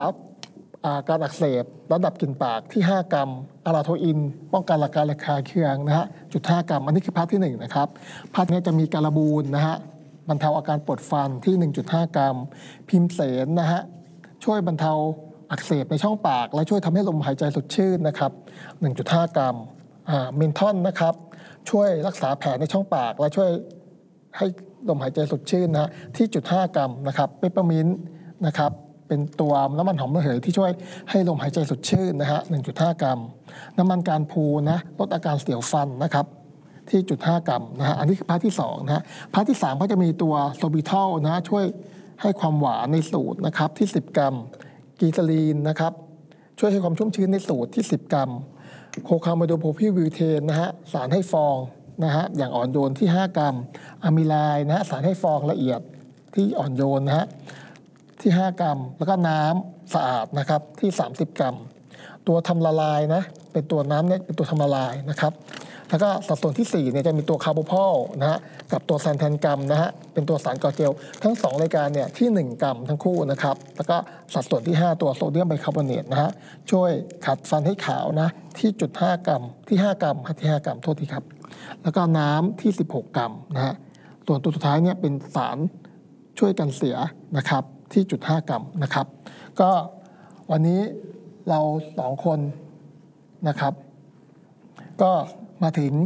การอักเสบระดับกลิ่นปากที่5 กรัมอาราโทอินป้องกันอาการระคายเคืองนะฮะ0.5 กรัมอันนี้คือพาร์ทที่1นะครับพาร์ทนี้จะมีการบูนนะฮะบรรเทาอาการปวดฟันที่ 1.5 กรัมพิมเสนนะฮะช่วยบรรเทาอักเสบในช่องปากและช่วยทำให้ลมหายใจสดชื่นนะครับ 1.5 กรัมเมนทอนนะครับช่วยรักษาแผลในช่องปากและช่วยให้ลมหายใจสดชื่นนะที่0.5 กรัมนะครับเปปเปอร์มินต์นะครับเป็นตัวน้ำมันหอมระเหยที่ช่วยให้ลมหายใจสดชื่นนะฮะ 1.5 กรัมน้ำมันการพูนะลดอาการเสียวฟันนะครับที่0.5 กรัมนะฮะอันนี้คือพาร์ทที่2นะฮะพาร์ทที่3ก็จะมีตัวโซบิทอลนะช่วยให้ความหวานในสูตรนะครับที่10 กรัมกีซาลีนนะครับช่วยให้ความชุ่มชื้นในสูตรที่10 กรัมโคคาโมโดโพพิวิวเทนนะฮะสารให้ฟองนะฮะอย่างอ่อนโยนที่5 กรัมอะมิไลน์นะฮะสารให้ฟองละเอียดที่อ่อนโยนนะฮะที่5 กรัมแล้วก็น้ำสะอาดนะครับที่30 กรัมตัวทำละลายนะเป็นตัวน้ำเนี่ยเป็นตัวทำละลายนะครับแล้วก็สัดส่วนที่4เนี่ยจะมีตัวคาร์โบพอลนะฮะกับตัวแซนแทนกรัมนะฮะเป็นตัวสารก่อเจลทั้ง2รายการเนี่ยที่1 กรัมทั้งคู่นะครับแล้วก็สัดส่วนที่5ตัวโซเดียมไบคาร์บอเนตนะฮะช่วยขัดฟันให้ขาวนะที่0.5 กรัมที่5 กรัมที่5 กรัมโทษทีครับแล้วก็น้ำที่16 กรัมนะฮะส่วนตัวสุดท้ายเนี่ยเป็นสารช่วยกันเสียนะครับที่0.5 กรัมนะครับก็วันนี้เรา2 คนนะครับก็มาถึง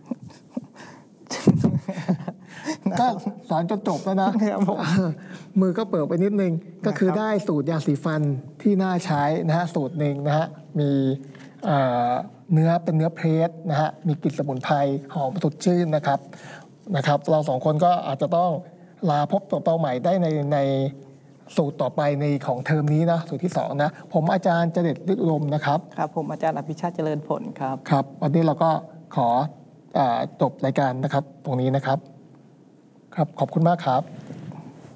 ก็สอนจนจบแล้วนะมือก็เปิดไปนิดนึงก็คือได้สูตรยาสีฟันที่น่าใช้นะฮะสูตรหนึ่งนะฮะมีเนื้อเป็นเนื้อเพรสนะฮะมีกลิ่นสมุนไพรหอมสดชื่นนะครับเรา2 คนก็อาจจะต้องลาพบตัวเป้าใหม่ได้ในสูตรต่อไปในของเทอมนี้นะสูตรที่2นะผมอาจารย์เจริญฤทธิ์อุดมนะครับครับผมอาจารย์อภิชาติเจริญผลครับครับวันนี้เราก็ขอจบรายการนะครับตรงนี้นะครับครับขอบคุณมากครับ